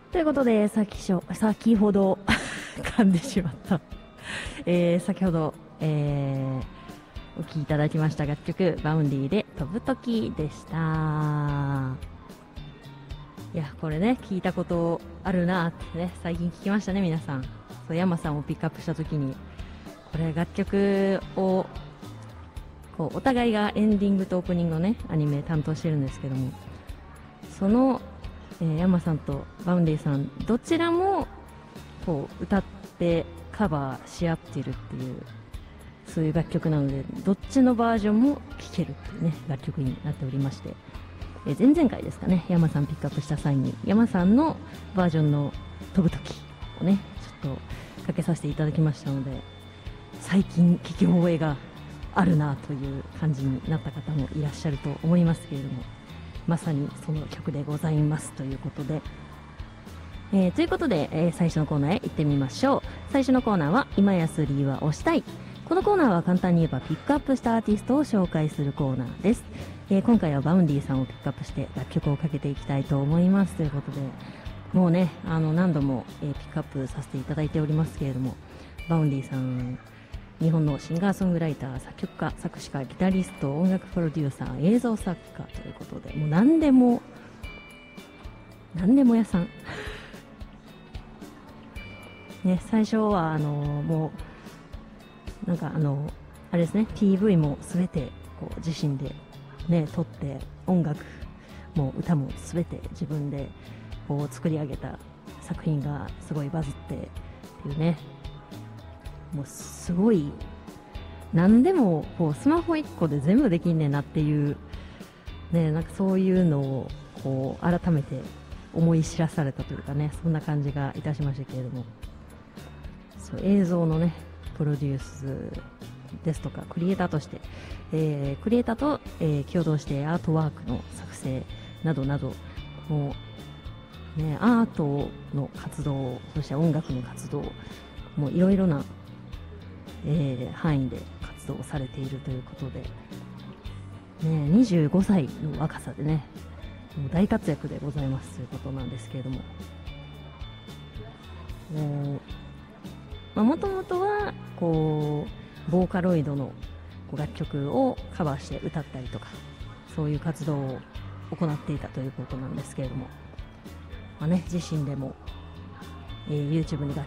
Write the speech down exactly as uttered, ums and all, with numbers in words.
ということで、先しょ先ほど噛んでしまった、えー、先ほど、えー、お聴きいただきました楽曲、バウンディで飛ぶ時でした。いや、これね、聞いたことあるなってね、最近聞きましたね、皆さん。そう、山さんをピックアップした時に、これ楽曲を、こう、お互いがエンディングとオープニングをね、アニメ担当してるんですけども、その、えー、山さんとバウンディさんどちらもこう歌ってカバーし合ってるっていう、そういう楽曲なので、どっちのバージョンも聴けるっていうね楽曲になっておりまして、えー、前々回ですかね、山さんピックアップした際に山さんのバージョンの飛ぶ時をねちょっとかけさせていただきましたので、最近聞き覚えがあるなという感じになった方もいらっしゃると思いますけれども、まさにその曲でございますということで、えー、ということで、えー、最初のコーナーへ行ってみましょう。最初のコーナーは今やすりは推したい。このコーナーは簡単に言えばピックアップしたアーティストを紹介するコーナーです。えー、今回はバウンディさんをピックアップして楽曲をかけていきたいと思いますということで、もうね、あの何度も、えー、ピックアップさせていただいておりますけれども、バウンディさん、日本のシンガーソングライター、作曲家、作詞家、ギタリスト、音楽プロデューサー、映像作家ということで、もう何でも何でも屋さんね、最初はあのもうなんかあのあれですね、 ピーブイ も全てこう自身でね撮って、音楽も歌も全て自分でこう作り上げた作品がすごいバズってっていうね、もうすごい何でもこうスマホいっこで全部できんねんなっていうね、なんかそういうのをこう改めて思い知らされたというかね、そんな感じがいたしましたけれども、そう映像のねプロデュースですとかクリエイターとして、えー、クリエイターと、えー、共同してアートワークの作成などなど、もうねアートの活動、そして音楽の活動、もういろいろなえー、範囲で活動されているということで、ね、にじゅうごさいの若さでねもう大活躍でございますということなんですけれども、もともとはこうボーカロイドの楽曲をカバーして歌ったりとか、そういう活動を行っていたということなんですけれども、まあね、自身でも、えー、YouTube に楽